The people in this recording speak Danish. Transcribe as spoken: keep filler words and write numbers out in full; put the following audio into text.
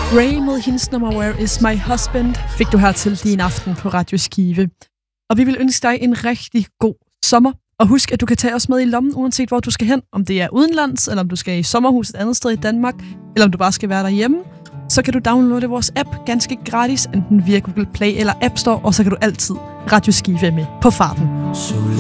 Ray med hendes nummer Where Is My Husband fik du her til din aften på Radio Skive. Og vi vil ønske dig en rigtig god sommer. Og husk, at du kan tage os med i lommen, uanset hvor du skal hen. Om det er udenlands, eller om du skal i sommerhus et andet sted i Danmark, eller om du bare skal være derhjemme. Så kan du downloade vores app ganske gratis, enten via Google Play eller App Store, og så kan du altid Radio Skive med på farten.